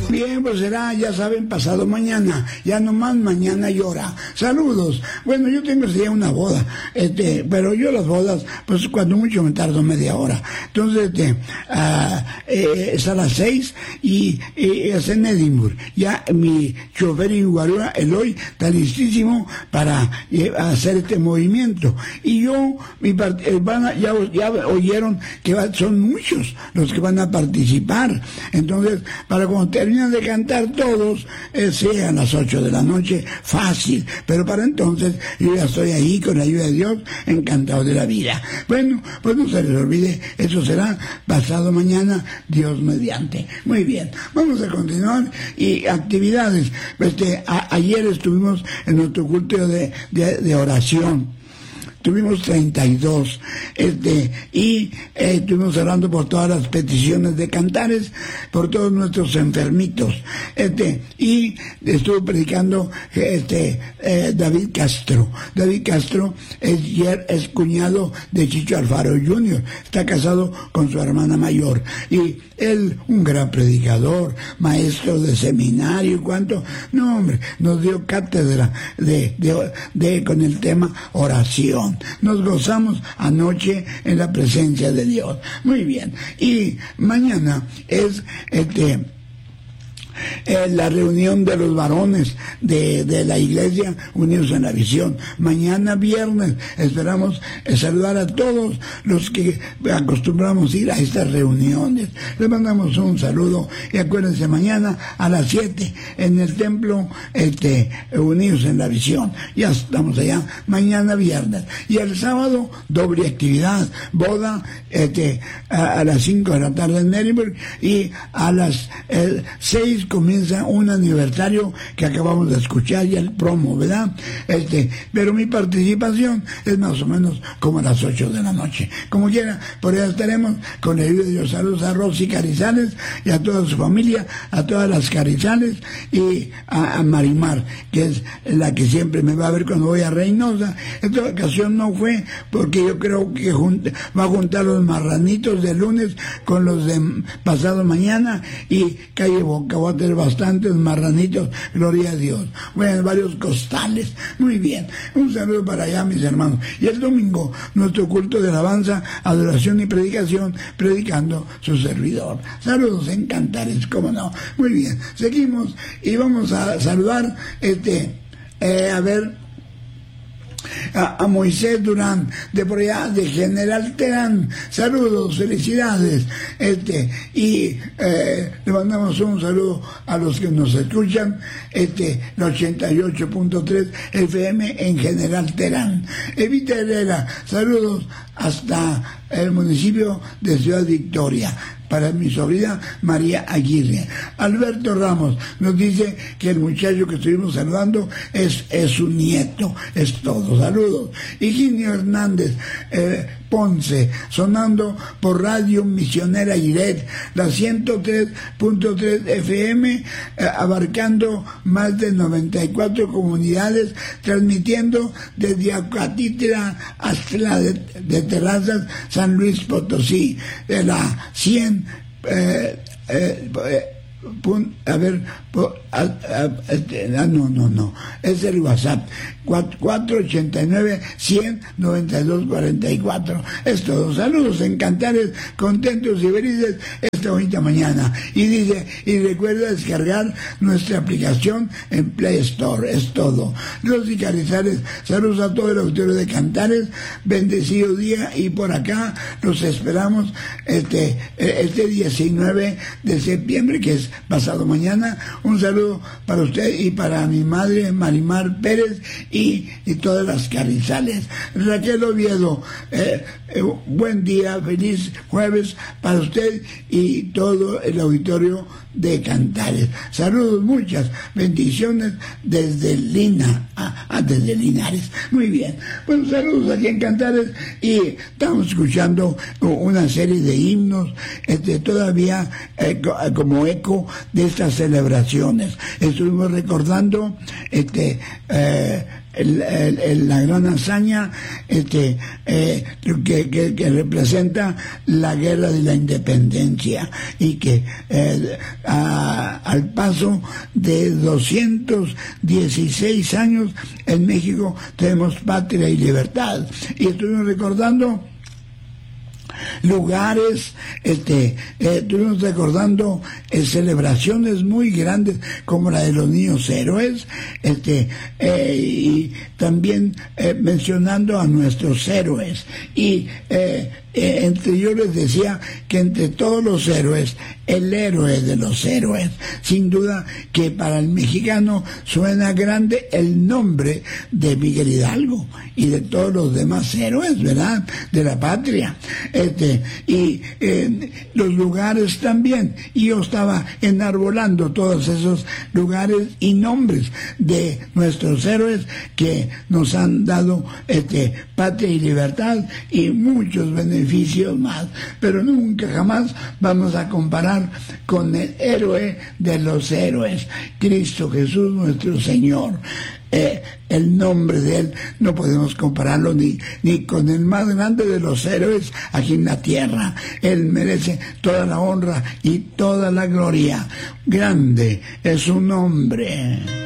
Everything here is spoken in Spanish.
Bien, pues será, ya saben, pasado mañana, ya nomás mañana llora. Saludos. Bueno, yo tengo ese día una boda, pero yo las bodas, pues cuando mucho me tardo media hora. Entonces, es a las 6 y es en Edimburgo. Ya mi chofer en Guarura, Eloy, está listísimo para hacer este movimiento. Y yo, ya oyeron que son muchos los que van a participar. Entonces, para cuando terminan de cantar todos, sea a las 8 de la noche, fácil. Pero para entonces, yo ya estoy ahí con la ayuda de Dios, encantado de la vida. Bueno, pues no se les olvide, eso será pasado mañana, Dios mediante. Muy bien, vamos a continuar. Y actividades. Ayer estuvimos en nuestro culto de oración. Tuvimos 32, y estuvimos orando por todas las peticiones de Cantares, por todos nuestros enfermitos, y estuvo predicando, David Castro. David Castro es cuñado de Chicho Alfaro Jr., está casado con su hermana mayor, y él, un gran predicador, maestro de seminario, no hombre, nos dio cátedra con el tema oración. Nos gozamos anoche en la presencia de Dios. Muy bien. Y mañana es la reunión de los varones de la iglesia unidos en la visión. Mañana viernes esperamos saludar a todos los que acostumbramos ir a estas reuniones. Les mandamos un saludo y acuérdense, mañana a las 7 en el templo unidos en la visión. Ya estamos allá, mañana viernes. Y el sábado doble actividad, boda a las 5 de la tarde en Edimburgo, y a las 6 comienza un aniversario que acabamos de escuchar, ya el promo, ¿verdad? Pero mi participación es más o menos como a las 8 de la noche. Como quiera, por allá estaremos con el ayuda de Dios. Saludos a Rosy Carizales y a toda su familia, a todas las Carizales, y a Marimar, que es la que siempre me va a ver cuando voy a Reynosa. Esta ocasión no fue porque yo creo que va a juntar los marranitos de lunes con los de pasado mañana, y calle Boca va a tener bastantes marranitos, gloria a Dios. Bueno, varios costales. Muy bien. Un saludo para allá, mis hermanos. Y el domingo, nuestro culto de alabanza, adoración y predicación, predicando su servidor. Saludos en Cantares, cómo no. Muy bien. Seguimos y vamos a saludar, a Moisés Durán, de por allá, de General Terán. Saludos, felicidades. Y le mandamos un saludo a los que nos escuchan, la 88.3 FM en General Terán. Evita Herrera, saludos hasta el municipio de Ciudad Victoria. Para mi sobrina María Aguirre. Alberto Ramos nos dice que el muchacho que estuvimos saludando es su nieto. Es todo. Saludos. Higinio Hernández Ponce, sonando por Radio Misionera Iret, la 103.3 FM, abarcando más de 94 comunidades, transmitiendo desde Acatitra hasta la de Terrazas, San Luis Potosí, de la 100, es el WhatsApp 489-100-9244. Es todo. Saludos en Cantares, contentos y felices esta bonita mañana. Y dice, y recuerda descargar nuestra aplicación en Play Store. Es todo. Rosy Carizales, saludos a todo el auditorio de Cantares, bendecido día, y por acá los esperamos este 19 de septiembre, que es pasado mañana. Un saludo para usted y para mi madre Marimar Pérez y todas las Carizales. Raquel Oviedo, buen día, feliz jueves para usted y todo el auditorio de Cantares. Saludos, muchas bendiciones desde desde Linares. Muy bien. Bueno, saludos aquí en Cantares, y estamos escuchando una serie de himnos todavía como eco de estas celebraciones. Estuvimos recordando la gran hazaña que representa la guerra de la independencia, y que al paso de 216 años en México tenemos patria y libertad. Y estuvimos recordando lugares, estuvimos recordando celebraciones muy grandes como la de los niños héroes, y también mencionando a nuestros héroes. Y yo les decía que entre todos los héroes, el héroe de los héroes, sin duda que para el mexicano suena grande el nombre de Miguel Hidalgo y de todos los demás héroes, ¿verdad?, de la patria. Y los lugares también, y yo estaba enarbolando todos esos lugares y nombres de nuestros héroes que nos han dado patria y libertad y muchos beneficios más, pero nunca jamás vamos a comparar con el héroe de los héroes, Cristo Jesús nuestro Señor. El nombre de Él no podemos compararlo ni con el más grande de los héroes aquí en la tierra. Él merece toda la honra y toda la gloria. Grande es su nombre.